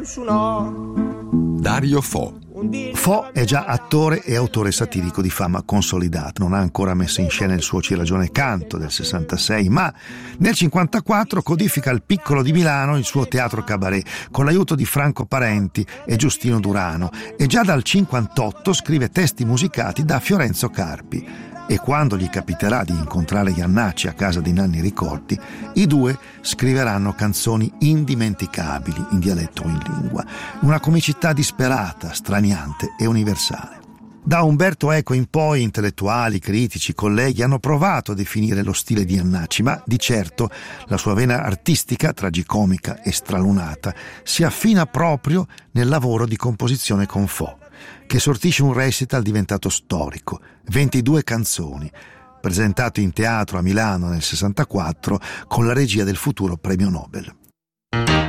Dario Fo. Fo è già attore e autore satirico di fama consolidata. Non ha ancora messo in scena il suo Ciragione Canto del 66, ma nel 54 codifica al Piccolo di Milano il suo teatro cabaret con l'aiuto di Franco Parenti e Giustino Durano, e già dal 58 scrive testi musicati da Fiorenzo Carpi. E quando gli capiterà di incontrare Jannacci a casa di Nanni Ricordi, i due scriveranno canzoni indimenticabili in dialetto o in lingua, una comicità disperata, straniante e universale. Da Umberto Eco in poi intellettuali, critici, colleghi hanno provato a definire lo stile di Jannacci, ma di certo la sua vena artistica, tragicomica e stralunata, si affina proprio nel lavoro di composizione con Fo, che sortisce un recital diventato storico, 22 canzoni, presentato in teatro a Milano nel 64 con la regia del futuro premio Nobel.